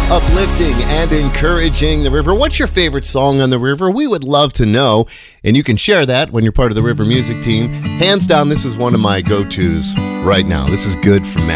Uplifting and encouraging the river. What's your favorite song on the river? We would love to know, and you can share that when you're part of the River Music team. Hands down, this is one of my go-tos right now. This is Good from Matt